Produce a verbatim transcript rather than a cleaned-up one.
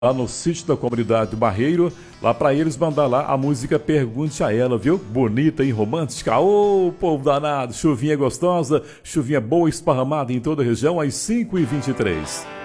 lá no sítio da comunidade do Barreiro, lá pra eles mandar lá a música Pergunte a Ela, viu? Bonita e romântica. Ô, povo danado, chuvinha gostosa, chuvinha boa esparramada em toda a região, às cinco e vinte e três.